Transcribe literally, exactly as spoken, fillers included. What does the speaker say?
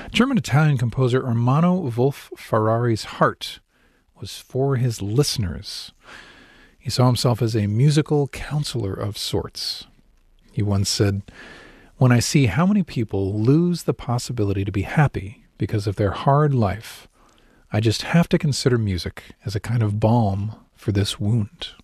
German-Italian composer Ermanno Wolf Ferrari's heart was for his listeners. He saw himself as a musical counselor of sorts. He once said, "When I see how many people lose the possibility to be happy because of their hard life, I just have to consider music as a kind of balm for this wound."